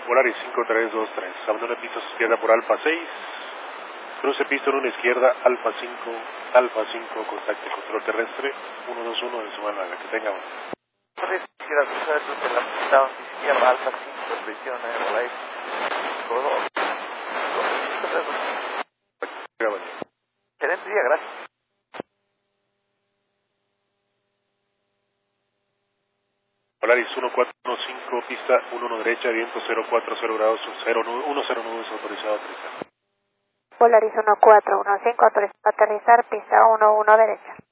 Polaris 5323, abandone pista izquierda por Alfa 6, cruce pista 1 izquierda, Alfa 5, contacte control terrestre, 121 de suma 9, que tenga uno. Izquierda, cruzar de la pista izquierda, Alfa 5, presión Airlight, todo. Excelente día, gracias. Polaris 1415, pista 11 derecha, viento 040 grados, 10 nudos, autorizado a aterrizar. Polaris 1415, autorizado a aterrizar, pista 11 derecha.